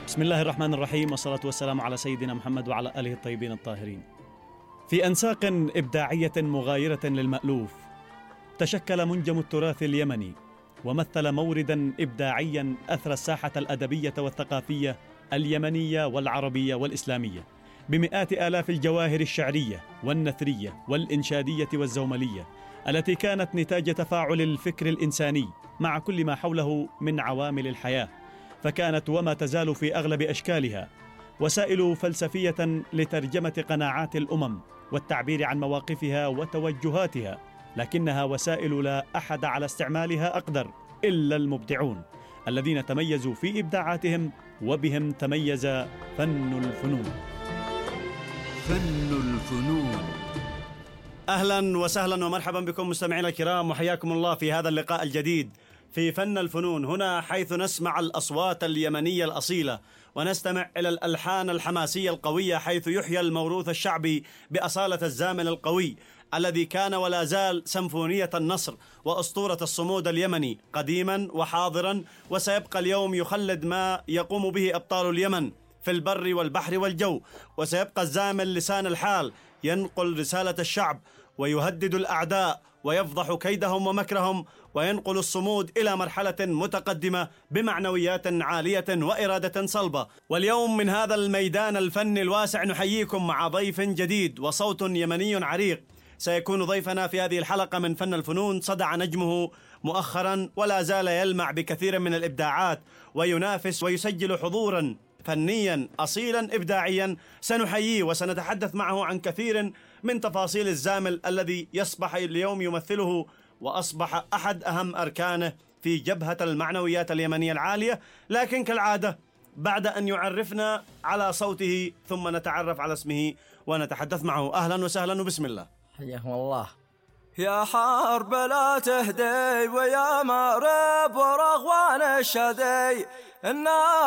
بسم الله الرحمن الرحيم، والصلاة والسلام على سيدنا محمد وعلى آله الطيبين الطاهرين. في أنساق إبداعية مغايرة للمألوف تشكل منجم التراث اليمني، ومثل موردا إبداعيا أثرى الساحة الأدبية والثقافية اليمنية والعربية والإسلامية بمئات آلاف الجواهر الشعرية والنثرية والإنشادية والزوملية التي كانت نتاج تفاعل الفكر الإنساني مع كل ما حوله من عوامل الحياة، فكانت وما تزال في أغلب أشكالها وسائل فلسفية لترجمة قناعات الأمم والتعبير عن مواقفها وتوجهاتها، لكنها وسائل لا أحد على استعمالها أقدر إلا المبدعون الذين تميزوا في إبداعاتهم، وبهم تميز فن الفنون. فن الفنون. أهلا وسهلا ومرحبا بكم مستمعينا الكرام، وحياكم الله في هذا اللقاء الجديد في فن الفنون، هنا حيث نسمع الأصوات اليمنية الأصيلة ونستمع إلى الألحان الحماسية القوية، حيث يحيى الموروث الشعبي بأصالة الزامل القوي الذي كان ولا زال سمفونية النصر وأسطورة الصمود اليمني قديما وحاضرا، وسيبقى اليوم يخلد ما يقوم به أبطال اليمن في البر والبحر والجو، وسيبقى الزامل لسان الحال ينقل رسالة الشعب ويهدد الأعداء ويفضح كيدهم ومكرهم، وينقل الصمود إلى مرحلة متقدمة بمعنويات عالية وإرادة صلبة. واليوم من هذا الميدان الفني الواسع نحييكم مع ضيف جديد وصوت يمني عريق. سيكون ضيفنا في هذه الحلقة من فن الفنون صدع نجمه مؤخرا ولا زال يلمع بكثير من الإبداعات وينافس ويسجل حضورا فنيا أصيلا إبداعيا. سنحييه وسنتحدث معه عن كثير من تفاصيل الزامل الذي يصبح اليوم يمثله وأصبح أحد أهم أركانه في جبهة المعنويات اليمنية العالية. لكن كالعادة بعد أن يعرفنا على صوته ثم نتعرف على اسمه ونتحدث معه. أهلا وسهلا وبسم الله. حياكم الله. يا حرب لا تهدي ويا مارب ورغوان الشدي النار